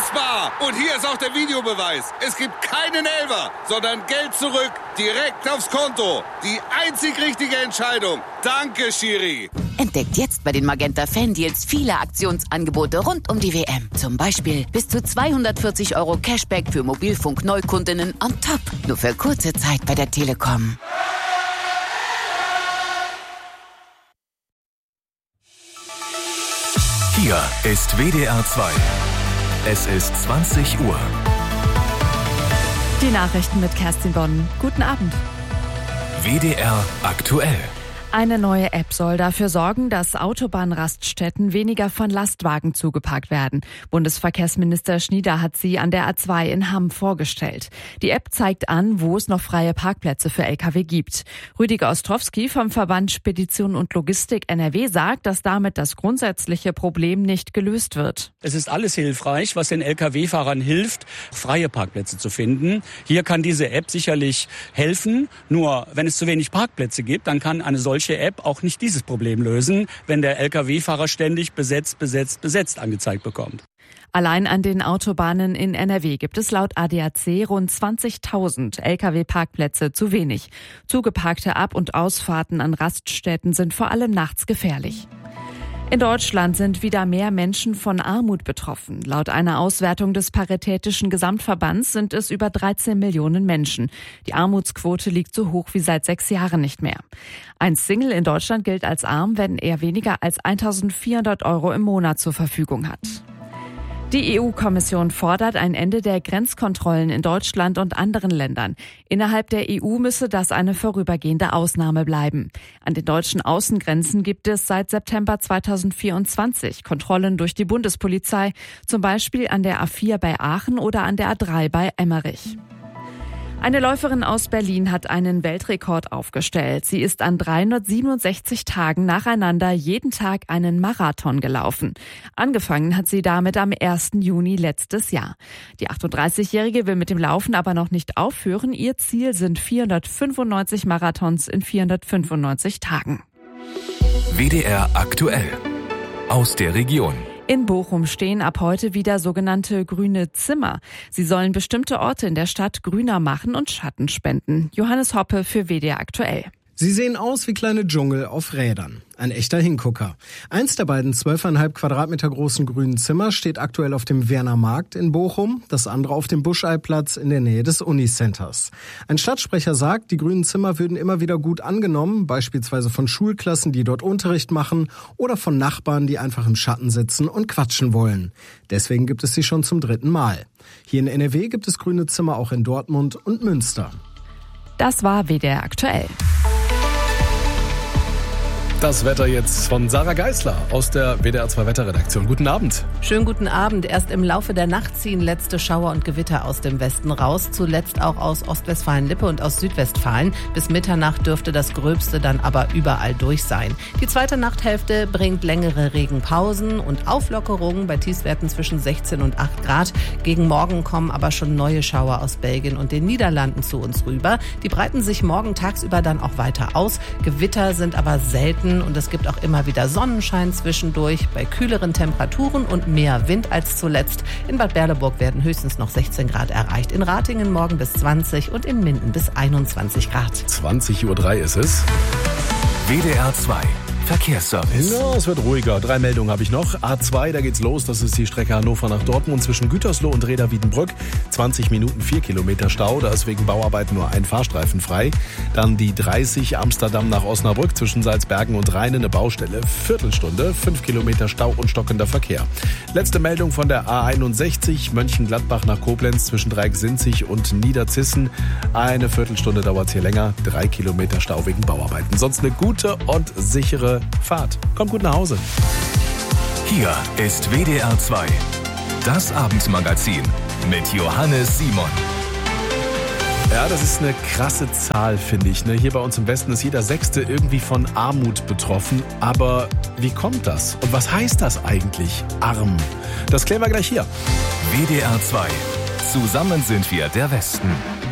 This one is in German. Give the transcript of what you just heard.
Unfassbar! Und hier ist auch der Videobeweis. Es gibt keinen Elfer, sondern Geld zurück, direkt aufs Konto. Die einzig richtige Entscheidung. Danke, Schiri. Entdeckt jetzt bei den Magenta Fan-Deals viele Aktionsangebote rund um die WM. Zum Beispiel bis zu 240 € Cashback für Mobilfunk-Neukundinnen on top. Nur für kurze Zeit bei der Telekom. Hier ist WDR 2. Es ist 20 Uhr. Die Nachrichten mit Kerstin Bonn. Guten Abend. WDR aktuell. Eine neue App soll dafür sorgen, dass Autobahnraststätten weniger von Lastwagen zugeparkt werden. Bundesverkehrsminister Schnieder hat sie an der A2 in Hamm vorgestellt. Die App zeigt an, wo es noch freie Parkplätze für Lkw gibt. Rüdiger Ostrowski vom Verband Spedition und Logistik NRW sagt, dass damit das grundsätzliche Problem nicht gelöst wird. Es ist alles hilfreich, was den Lkw-Fahrern hilft, freie Parkplätze zu finden. Hier kann diese App sicherlich helfen. Nur wenn es zu wenig Parkplätze gibt, dann kann eine solche App auch nicht dieses Problem lösen, wenn der Lkw-Fahrer ständig besetzt angezeigt bekommt. Allein an den Autobahnen in NRW gibt es laut ADAC rund 20.000 Lkw-Parkplätze zu wenig. Zugeparkte Ab- und Ausfahrten an Raststätten sind vor allem nachts gefährlich. In Deutschland sind wieder mehr Menschen von Armut betroffen. Laut einer Auswertung des Paritätischen Gesamtverbands sind es über 13 Millionen Menschen. Die Armutsquote liegt so hoch wie seit 6 Jahren nicht mehr. Ein Single in Deutschland gilt als arm, wenn er weniger als 1.400 € im Monat zur Verfügung hat. Die EU-Kommission fordert ein Ende der Grenzkontrollen in Deutschland und anderen Ländern. Innerhalb der EU müsse das eine vorübergehende Ausnahme bleiben. An den deutschen Außengrenzen gibt es seit September 2024 Kontrollen durch die Bundespolizei, zum Beispiel an der A4 bei Aachen oder an der A3 bei Emmerich. Eine Läuferin aus Berlin hat einen Weltrekord aufgestellt. Sie ist an 367 Tagen nacheinander jeden Tag einen Marathon gelaufen. Angefangen hat sie damit am 1. Juni letztes Jahr. Die 38-Jährige will mit dem Laufen aber noch nicht aufhören. Ihr Ziel sind 495 Marathons in 495 Tagen. WDR aktuell. Aus der Region. In Bochum stehen ab heute wieder sogenannte grüne Zimmer. Sie sollen bestimmte Orte in der Stadt grüner machen und Schatten spenden. Johannes Hoppe für WDR aktuell. Sie sehen aus wie kleine Dschungel auf Rädern. Ein echter Hingucker. Eins der beiden 12,5 Quadratmeter großen grünen Zimmer steht aktuell auf dem Werner Markt in Bochum, das andere auf dem Buscheiplatz in der Nähe des Unicenters. Ein Stadtsprecher sagt, die grünen Zimmer würden immer wieder gut angenommen, beispielsweise von Schulklassen, die dort Unterricht machen, oder von Nachbarn, die einfach im Schatten sitzen und quatschen wollen. Deswegen gibt es sie schon zum 3. Mal. Hier in NRW gibt es grüne Zimmer auch in Dortmund und Münster. Das war WDR aktuell. Das Wetter jetzt von Sarah Geisler aus der WDR 2 Wetterredaktion. Guten Abend. Schönen guten Abend. Erst im Laufe der Nacht ziehen letzte Schauer und Gewitter aus dem Westen raus. Zuletzt auch aus Ostwestfalen-Lippe und aus Südwestfalen. Bis Mitternacht dürfte das Gröbste dann aber überall durch sein. Die zweite Nachthälfte bringt längere Regenpausen und Auflockerungen bei Tiefstwerten zwischen 16 und 8 Grad. Gegen Morgen kommen aber schon neue Schauer aus Belgien und den Niederlanden zu uns rüber. Die breiten sich morgen tagsüber dann auch weiter aus. Gewitter sind aber selten. Und es gibt auch immer wieder Sonnenschein zwischendurch bei kühleren Temperaturen und mehr Wind als zuletzt. In Bad Berleburg werden höchstens noch 16 Grad erreicht. In Ratingen morgen bis 20 und in Minden bis 21 Grad. 20:03 Uhr ist es. WDR 2 Verkehrsservice. Ja, es wird ruhiger. 3 Meldungen habe ich noch. A2, da geht's los. Das ist die Strecke Hannover nach Dortmund zwischen Gütersloh und Reda-Wiedenbrück. 20 Minuten, 4 Kilometer Stau. Da ist wegen Bauarbeiten nur ein Fahrstreifen frei. Dann die 30 Amsterdam nach Osnabrück zwischen Salzbergen und Rheine. Eine Baustelle. Viertelstunde, 5 Kilometer Stau und stockender Verkehr. Letzte Meldung von der A61 Mönchengladbach nach Koblenz zwischen Dreiecksinzig und Niederzissen. Eine Viertelstunde dauert es hier länger. 3 Kilometer Stau wegen Bauarbeiten. Sonst eine gute und sichere Fahrt. Kommt gut nach Hause. Hier ist WDR 2. Das Abendmagazin mit Johannes Simon. Ja, das ist eine krasse Zahl, finde ich. Hier bei uns im Westen ist jeder Sechste irgendwie von Armut betroffen. Aber wie kommt das? Und was heißt das eigentlich, arm? Das klären wir gleich hier. WDR 2. Zusammen sind wir der Westen.